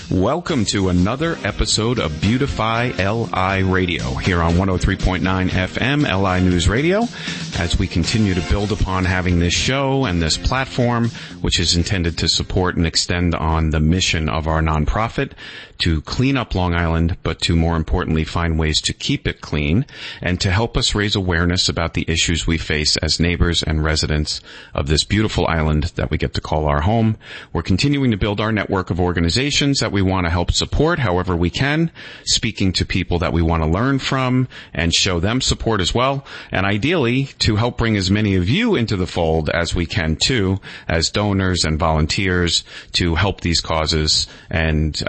Welcome to another episode of Beautify LI Radio here on 103.9 FM LI News Radio, as we continue to build upon having this show and this platform, which is intended to support and extend on the mission of our nonprofit to clean up Long Island, but to more importantly find ways to keep it clean and to help us raise awareness about the issues we face as neighbors and residents of this beautiful island that we get to call our home. We're continuing to build our network of organizations that we want to help support however we can, speaking to people that we want to learn from and show them support as well, and ideally to help bring as many of you into the fold as we can too, as donors and volunteers, to help these causes. And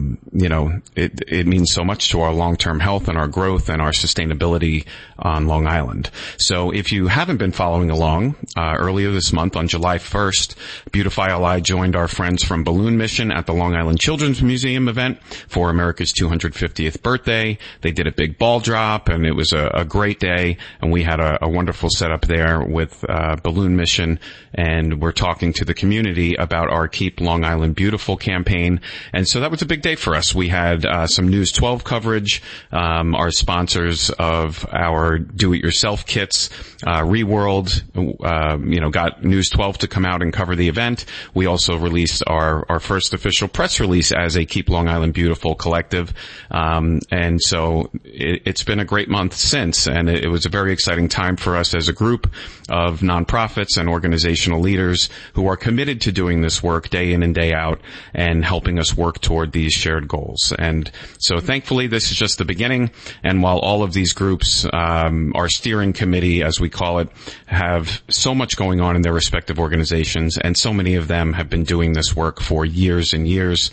it means so much to our long-term health and our growth and our sustainability on Long Island. So if you haven't been following along, earlier this month on July 1st, Beautify LI joined our friends from Balloon Mission at the Long Island Children's Museum event for America's 250th birthday. They did a big ball drop, and it was a great day, and we had a wonderful setup there with Balloon Mission, and we're talking to the community about our Keep Long Island Beautiful campaign. And so that was a big day for us. We had some News 12 coverage, our sponsors of our do-it-yourself kits, Reworld, got News 12 to come out and cover the event. We also released our first official press release as a Keep Long Island Beautiful collective. And so it's been a great month since, and it was a very exciting time for us as a group of nonprofits and organizational leaders who are committed to doing this work day in and day out and helping us work toward these shared goals. And so thankfully this is just the beginning, and while all of these groups, our steering committee as we call it, have so much going on in their respective organizations, and so many of them have been doing this work for years and years,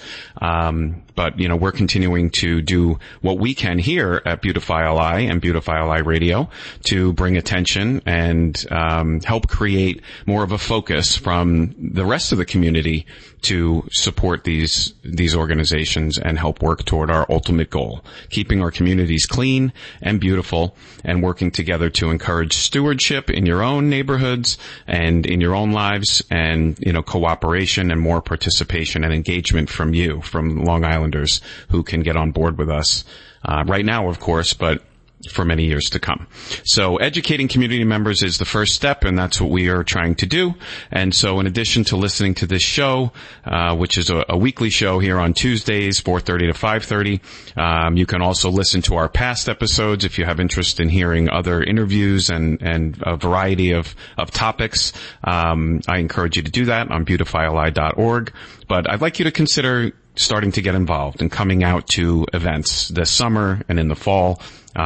but we're continuing to do what we can here at Beautify LI and Beautify LI Radio to bring attention and help create more of a focus from the rest of the community to support these organizations and help work toward our ultimate goal, keeping our communities clean and beautiful, and working together to encourage stewardship in your own neighborhoods and in your own lives, and cooperation and more participation and engagement from you, from Long Islanders who can get on board with us right now, of course, but for many years to come. So educating community members is the first step, and that's what we are trying to do. And so in addition to listening to this show, which is a weekly show here on Tuesdays, 4:30 to 5:30, you can also listen to our past episodes if you have interest in hearing other interviews and a variety of topics. I encourage you to do that on beautifyli.org. But I'd like you to consider starting to get involved and coming out to events this summer and in the fall.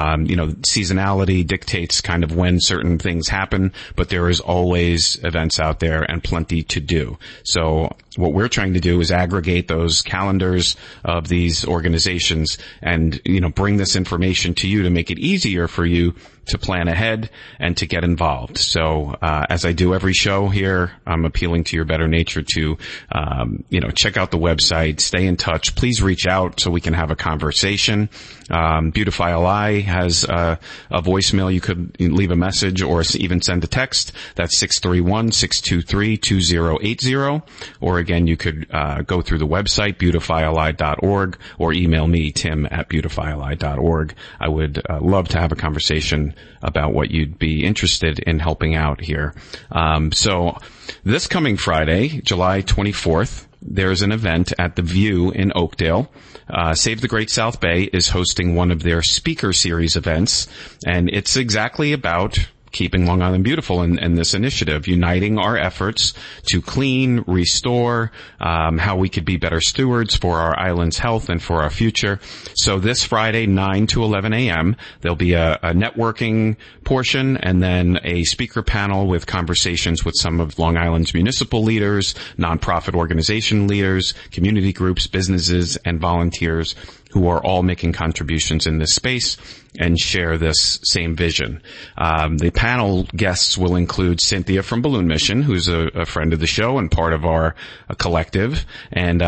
Seasonality dictates kind of when certain things happen, but there is always events out there and plenty to do. So what we're trying to do is aggregate those calendars of these organizations and, bring this information to you to make it easier for you to plan ahead and to get involved. So, as I do every show here, I'm appealing to your better nature to, check out the website, stay in touch. Please reach out so we can have a conversation. Beautify LI has a voicemail. You could leave a message or even send a text. That's 631-623-2080. Or again, you could go through the website, beautifyli.org, or email me, tim@beautifyli.org. I would love to have a conversation about what you'd be interested in helping out here. So this coming Friday, July 24th, there's an event at the View in Oakdale. Save the Great South Bay is hosting one of their speaker series events, and it's exactly about keeping Long Island beautiful and this initiative, uniting our efforts to clean, restore, how we could be better stewards for our island's health and for our future. So this Friday, 9 to 11 a.m., there'll be a networking portion and then a speaker panel with conversations with some of Long Island's municipal leaders, nonprofit organization leaders, community groups, businesses, and volunteers who are all making contributions in this space and share this same vision. The panel guests will include Cynthia from Balloon Mission, who's a friend of the show and part of our collective, and